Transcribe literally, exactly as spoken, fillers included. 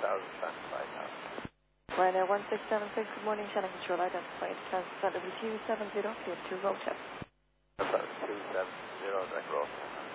thousand identified now. Ryanair one six seven six, good morning, channel control identified. Transfer W two seven zero, clear to roll check. two seven zero, direct roll.